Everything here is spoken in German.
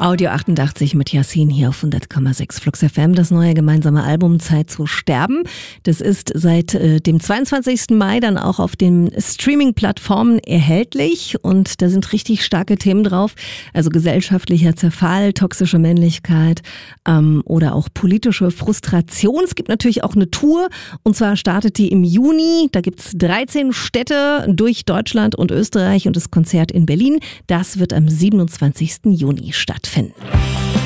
Audio 88 mit Yassin hier auf 100,6 Flux FM. Das neue gemeinsame Album Zeit zu sterben. Das ist seit dem 22. Mai dann auch auf den Streaming-Plattformen erhältlich. Und da sind richtig starke Themen drauf. Also gesellschaftlicher Zerfall, toxische Männlichkeit oder auch politische Frustration. Es gibt natürlich auch eine Tour. Und zwar startet die im Juni. Da gibt es 13 Städte durch Deutschland und Österreich und das Konzert in Berlin. Das wird am 27. Juni stattfinden.